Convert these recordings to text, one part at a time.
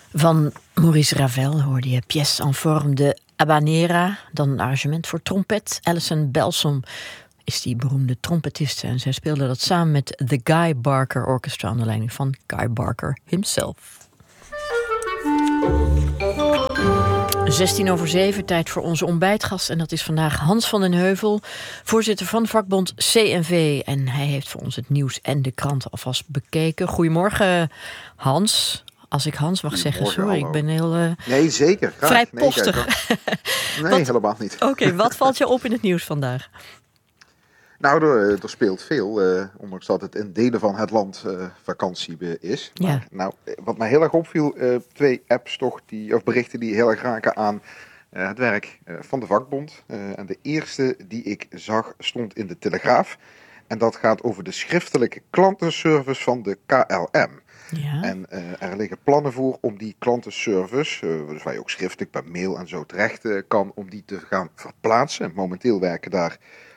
Van Maurice Ravel hoorde je Pièce en forme de habanera. Dan een arrangement voor trompet. Alison Belsom is die beroemde trompetiste. En zij speelde dat samen met The Guy Barker Orchestra onder leiding van Guy Barker himself. 6:16, tijd voor onze ontbijtgast. En dat is vandaag Hans van den Heuvel, voorzitter van vakbond CNV. En hij heeft voor ons het nieuws en de kranten alvast bekeken. Goedemorgen, Hans. Als ik Hans mag zeggen, sorry, ik ben heel nee, zeker. Graag. Vrij postig. Nee, helemaal niet. Oké, wat valt je op in het nieuws vandaag? Nou, er speelt veel, ondanks dat het in delen van het land vakantie is. Ja. Maar, nou, wat mij heel erg opviel, 2 apps toch, of berichten die heel erg raken aan het werk van de vakbond. En de eerste die ik zag stond in de Telegraaf. En dat gaat over de schriftelijke klantenservice van de KLM. Ja. En er liggen plannen voor om die klantenservice, dus waar je ook schriftelijk per mail en zo terecht kan, om die te gaan verplaatsen. Momenteel werken daar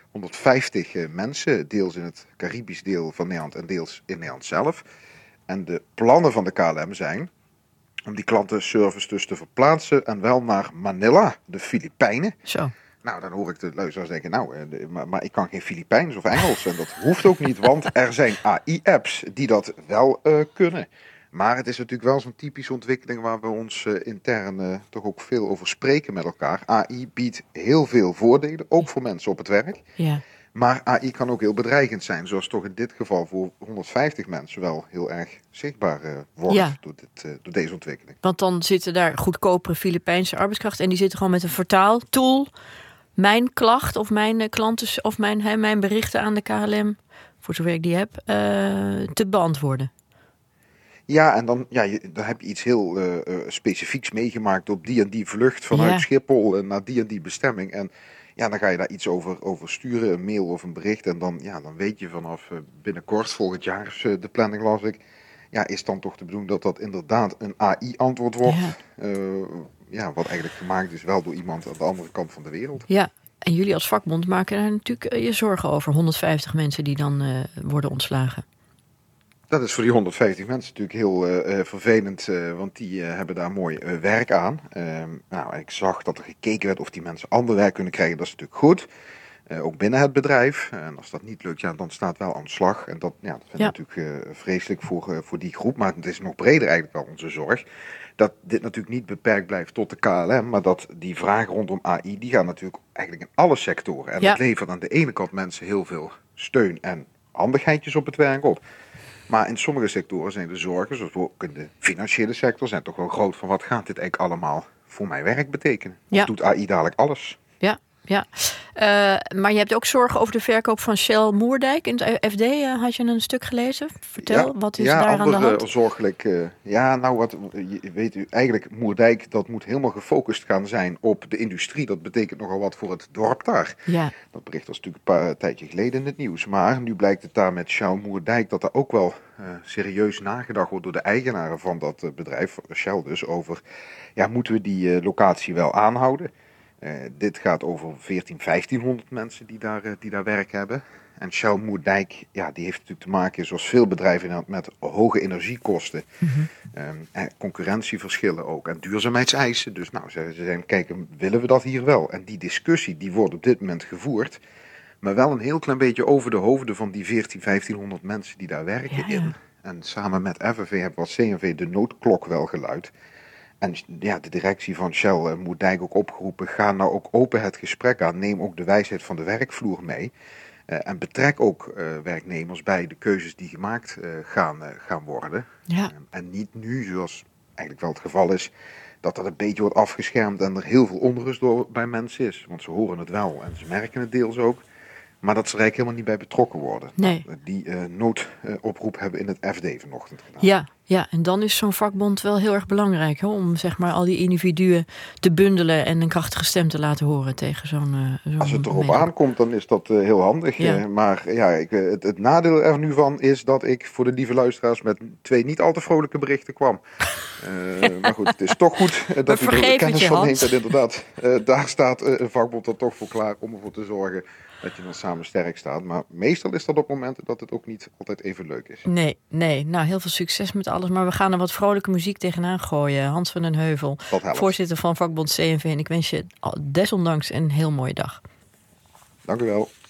150 mensen, deels in het Caribisch deel van Nederland en deels in Nederland zelf. En de plannen van de KLM zijn om die klantenservice dus te verplaatsen en wel naar Manila, de Filipijnen. Zo. Nou, dan hoor ik de luisteraars denken, maar ik kan geen Filipijns of Engels. En dat hoeft ook niet, want er zijn AI-apps die dat wel kunnen. Maar het is natuurlijk wel zo'n typische ontwikkeling waar we ons intern toch ook veel over spreken met elkaar. AI biedt heel veel voordelen, ook voor mensen op het werk. Ja. Maar AI kan ook heel bedreigend zijn, zoals toch in dit geval voor 150 mensen wel heel erg zichtbaar wordt door deze ontwikkeling. Want dan zitten daar goedkopere Filipijnse arbeidskrachten en die zitten gewoon met een vertaaltool. Mijn klacht of mijn klanten of mijn berichten aan de KLM, voor zover ik die heb, te beantwoorden. Ja, en dan heb je iets heel specifieks meegemaakt op die en die vlucht vanuit Schiphol naar die en die bestemming. En ja, dan ga je daar iets over sturen, een mail of een bericht. En dan weet je vanaf binnenkort, volgend jaar, de planning las ik, is dan toch de bedoeling dat inderdaad een AI-antwoord wordt. Ja. Wat eigenlijk gemaakt is wel door iemand aan de andere kant van de wereld. Ja, en jullie als vakbond maken daar natuurlijk je zorgen over. 150 mensen die dan worden ontslagen. Dat is voor die 150 mensen natuurlijk heel vervelend, want die hebben daar mooi werk aan. Ik zag dat er gekeken werd of die mensen ander werk kunnen krijgen. Dat is natuurlijk goed, ook binnen het bedrijf. En als dat niet lukt, dan staat wel aan de slag. En dat vind ik natuurlijk vreselijk voor die groep. Maar het is nog breder eigenlijk wel onze zorg. Dat dit natuurlijk niet beperkt blijft tot de KLM, maar dat die vragen rondom AI, die gaan natuurlijk eigenlijk in alle sectoren. En dat levert aan de ene kant mensen heel veel steun en handigheidjes op het werk op. Maar in sommige sectoren zijn de zorgen, zoals ook in de financiële sector, zijn toch wel groot van wat gaat dit eigenlijk allemaal voor mijn werk betekenen? Of doet AI dadelijk alles? Ja. Maar je hebt ook zorgen over de verkoop van Shell Moerdijk. In het FD had je een stuk gelezen. Vertel, wat is daar aan de hand? Zorgelijk. Weet u, eigenlijk Moerdijk, dat moet helemaal gefocust gaan zijn op de industrie. Dat betekent nogal wat voor het dorp daar. Ja. Dat bericht was natuurlijk een tijdje geleden in het nieuws. Maar nu blijkt het daar met Shell Moerdijk dat er ook wel serieus nagedacht wordt door de eigenaren van dat bedrijf, Shell dus, over, moeten we die locatie wel aanhouden? Dit gaat over 1500 mensen die daar werk hebben. En Shell Moerdijk, die heeft natuurlijk te maken, zoals veel bedrijven, met hoge energiekosten. Mm-hmm. En concurrentieverschillen ook. En duurzaamheidseisen. Dus ze zijn kijken, willen we dat hier wel? En die discussie, die wordt op dit moment gevoerd. Maar wel een heel klein beetje over de hoofden van die 1500 mensen die daar werken in. En samen met FNV hebben we als CNV de noodklok wel geluid. En de directie van Shell Moerdijk ook opgeroepen, ga nou ook open het gesprek aan. Neem ook de wijsheid van de werkvloer mee. En betrek ook werknemers bij de keuzes die gemaakt gaan worden. Ja. En niet nu, zoals eigenlijk wel het geval is, dat een beetje wordt afgeschermd en er heel veel onrust bij mensen is. Want ze horen het wel en ze merken het deels ook. Maar dat ze er eigenlijk helemaal niet bij betrokken worden. Nee. Die noodoproep hebben in het FD vanochtend gedaan. Ja, en dan is zo'n vakbond wel heel erg belangrijk, om zeg maar al die individuen te bundelen en een krachtige stem te laten horen tegen zo'n Als het erop aankomt, dan is dat heel handig. Ja. Maar het nadeel er nu van is dat ik voor de lieve luisteraars met 2 niet al te vrolijke berichten kwam. Maar goed, het is toch goed dat u er kennis van neemt. En inderdaad, daar staat een vakbond er toch voor klaar om ervoor te zorgen dat je dan samen sterk staat. Maar meestal is dat op momenten dat het ook niet altijd even leuk is. Nee. Nou, heel veel succes met alles. Maar we gaan er wat vrolijke muziek tegenaan gooien. Hans van den Heuvel, voorzitter van vakbond CNV. En ik wens je desondanks een heel mooie dag. Dank u wel.